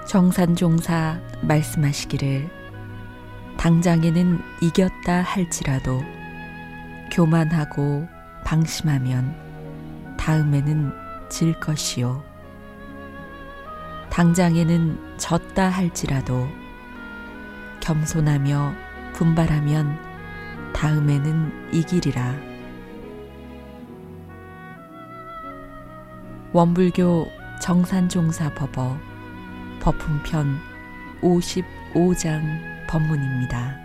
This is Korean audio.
정산종사 말씀하시기를 당장에는 이겼다 할지라도 교만하고 방심하면 다음에는 질 것이요. 당장에는 졌다 할지라도 겸손하며 분발하면 다음에는 이기리라. 원불교 정산종사법어 법훈편 55장 법문입니다.